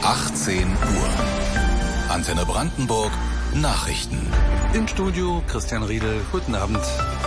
18 Uhr. Antenne Brandenburg Nachrichten. Im Studio Christian Riedel. Guten Abend.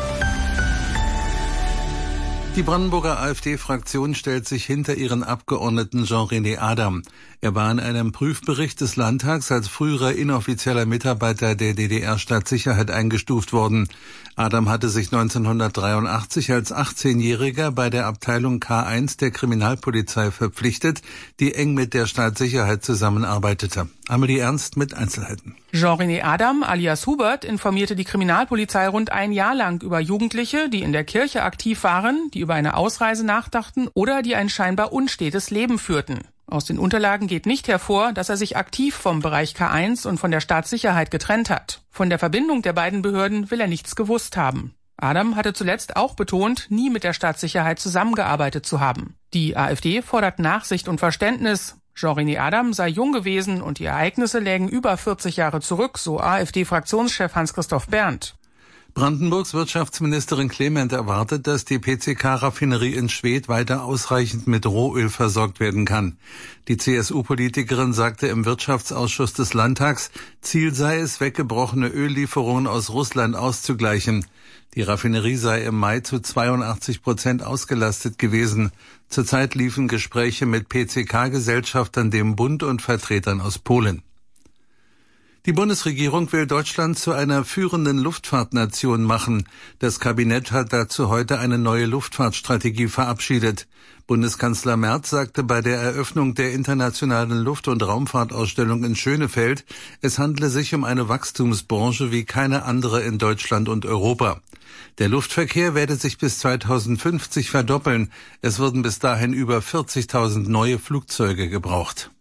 Die Brandenburger AfD-Fraktion stellt sich hinter ihren Abgeordneten Jean-René Adam. Er war in einem Prüfbericht des Landtags als früherer inoffizieller Mitarbeiter der DDR-Staatssicherheit eingestuft worden. Adam hatte sich 1983 als 18-Jähriger bei der Abteilung K1 der Kriminalpolizei verpflichtet, die eng mit der Staatssicherheit zusammenarbeitete. Amelie Ernst mit Einzelheiten. Jean-René Adam alias Hubert informierte die Kriminalpolizei rund ein Jahr lang über Jugendliche, die in der Kirche aktiv waren, die über eine Ausreise nachdachten oder die ein scheinbar unstetes Leben führten. Aus den Unterlagen geht nicht hervor, dass er sich aktiv vom Bereich K1 und von der Staatssicherheit getrennt hat. Von der Verbindung der beiden Behörden will er nichts gewusst haben. Adam hatte zuletzt auch betont, nie mit der Staatssicherheit zusammengearbeitet zu haben. Die AfD fordert Nachsicht und Verständnis. Jean-René Adam sei jung gewesen und die Ereignisse lägen über 40 Jahre zurück, so AfD-Fraktionschef Hans-Christoph Berndt. Brandenburgs Wirtschaftsministerin Clement erwartet, dass die PCK-Raffinerie in Schwedt weiter ausreichend mit Rohöl versorgt werden kann. Die CSU-Politikerin sagte im Wirtschaftsausschuss des Landtags, Ziel sei es, weggebrochene Öllieferungen aus Russland auszugleichen. Die Raffinerie sei im Mai zu 82% ausgelastet gewesen. Zurzeit liefen Gespräche mit PCK-Gesellschaftern, dem Bund und Vertretern aus Polen. Die Bundesregierung will Deutschland zu einer führenden Luftfahrtnation machen. Das Kabinett hat dazu heute eine neue Luftfahrtstrategie verabschiedet. Bundeskanzler Merz sagte bei der Eröffnung der internationalen Luft- und Raumfahrtausstellung in Schönefeld, es handle sich um eine Wachstumsbranche wie keine andere in Deutschland und Europa. Der Luftverkehr werde sich bis 2050 verdoppeln. Es würden bis dahin über 40.000 neue Flugzeuge gebraucht.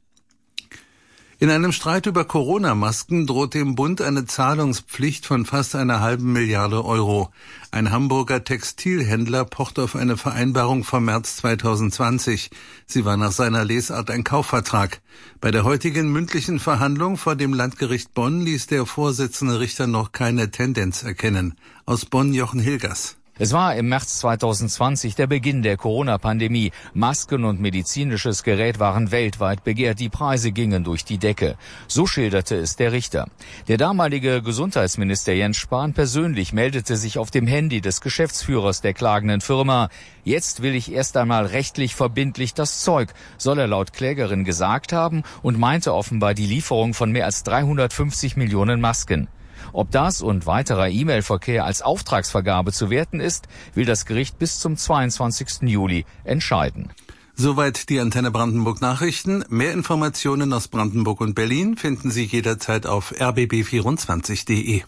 In einem Streit über Corona-Masken droht dem Bund eine Zahlungspflicht von fast einer halben Milliarde Euro. Ein Hamburger Textilhändler pocht auf eine Vereinbarung vom März 2020. Sie war nach seiner Lesart ein Kaufvertrag. Bei der heutigen mündlichen Verhandlung vor dem Landgericht Bonn ließ der Vorsitzende Richter noch keine Tendenz erkennen. Aus Bonn Jochen Hilgers. Es war im März 2020 der Beginn der Corona-Pandemie. Masken und medizinisches Gerät waren weltweit begehrt. Die Preise gingen durch die Decke. So schilderte es der Richter. Der damalige Gesundheitsminister Jens Spahn persönlich meldete sich auf dem Handy des Geschäftsführers der klagenden Firma. Jetzt will ich erst einmal rechtlich verbindlich das Zeug, soll er laut Klägerin gesagt haben und meinte offenbar die Lieferung von mehr als 350 Millionen Masken. Ob das und weiterer E-Mail-Verkehr als Auftragsvergabe zu werten ist, will das Gericht bis zum 22. Juli entscheiden. Soweit die Antenne Brandenburg Nachrichten. Mehr Informationen aus Brandenburg und Berlin finden Sie jederzeit auf rbb24.de.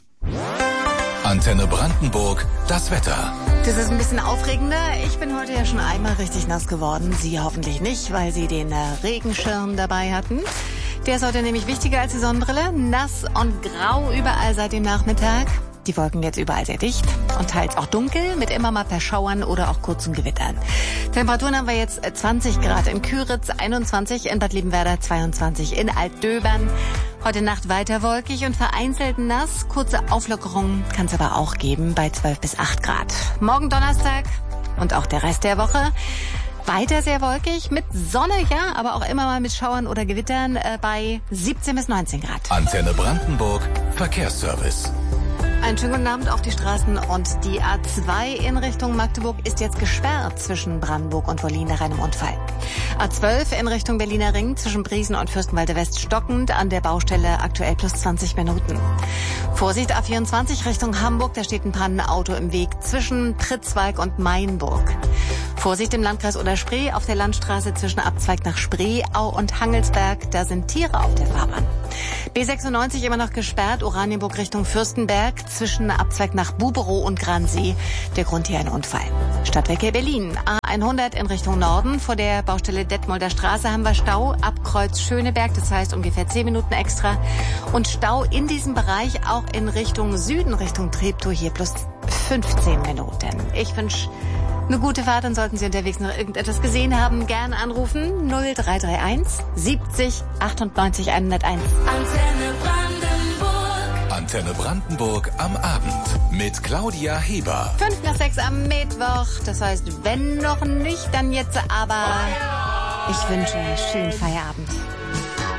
Antenne Brandenburg, das Wetter. Das ist ein bisschen aufregender. Ich bin heute ja schon einmal richtig nass geworden. Sie hoffentlich nicht, weil Sie den Regenschirm dabei hatten. Der ist heute nämlich wichtiger als die Sonnenbrille. Nass und grau überall seit dem Nachmittag. Die Wolken jetzt überall sehr dicht und teils auch dunkel mit immer mal Verschauern oder auch kurzen Gewittern. Temperaturen haben wir jetzt 20 Grad in Küritz, 21 in Bad Liebenwerda, 22 in Altdöbern. Heute Nacht weiter wolkig und vereinzelt nass. Kurze Auflockerungen kann es aber auch geben bei 12 bis 8 Grad. Morgen Donnerstag und auch der Rest der Woche weiter sehr wolkig, mit Sonne, ja, aber auch immer mal mit Schauern oder Gewittern bei 17 bis 19 Grad. Antenne Brandenburg, Verkehrsservice. Einen schönen guten Abend auf die Straßen und die A2 in Richtung Magdeburg ist jetzt gesperrt zwischen Brandenburg und Wollin nach einem Unfall. A12 in Richtung Berliner Ring zwischen Briesen und Fürstenwalde West stockend, an der Baustelle aktuell plus 20 Minuten. Vorsicht A24 Richtung Hamburg, da steht ein Pannenauto im Weg zwischen Pritzwalk und Mainburg. Vorsicht im Landkreis Oder-Spree auf der Landstraße zwischen Abzweig nach Spreeau und Hangelsberg, da sind Tiere auf der Fahrbahn. B96 immer noch gesperrt, Oranienburg Richtung Fürstenberg zwischen Abzweig nach Buberow und Gransee. Der Grund hier ein Unfall. Stadtverkehr Berlin. A100 in Richtung Norden. Vor der Baustelle Detmolder Straße haben wir Stau ab Kreuz Schöneberg. Das heißt ungefähr 10 Minuten extra. Und Stau in diesem Bereich auch in Richtung Süden, Richtung Treptow hier plus 15 Minuten. Ich wünsche eine gute Fahrt, dann sollten Sie unterwegs noch irgendetwas gesehen haben. Gerne anrufen 0331 70 98 101. Antenne Brandenburg. Antenne Brandenburg am Abend mit Claudia Heber. 5 nach 6 am Mittwoch. Das heißt, wenn noch nicht, dann jetzt aber. Ich wünsche einen schönen Feierabend.